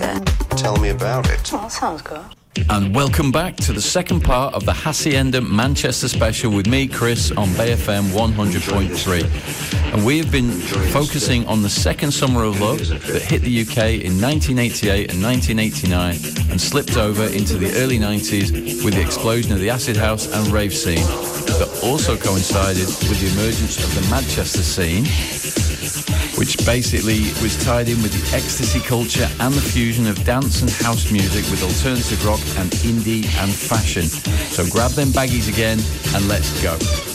it? Tell me about it. Oh, that sounds good. And welcome back to the second part of the Hacienda Manchester special with me, Chris, on Bay FM 100.3. And we have been focusing on the second summer of love that hit the UK in 1988 and 1989 and slipped over into the early 90s with the explosion of the acid house and rave scene, that also coincided with the emergence of the Manchester scene, which basically was tied in with the ecstasy culture and the fusion of dance and house music with alternative rock and indie and fashion. So grab them baggies again and let's go.